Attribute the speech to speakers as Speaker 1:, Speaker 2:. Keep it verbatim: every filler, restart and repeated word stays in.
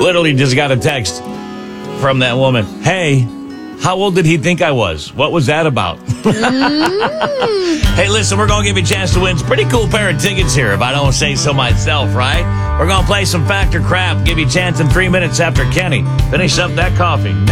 Speaker 1: Literally just got a text from that woman. Hey, how old did he think I was? What was that about? mm. Hey, listen, we're going to give you a chance to win some pretty cool pair of tickets here, if I don't say so myself, right? We're going to play some Factor Crap, give you a chance in three minutes after Kenny. Finish up that coffee.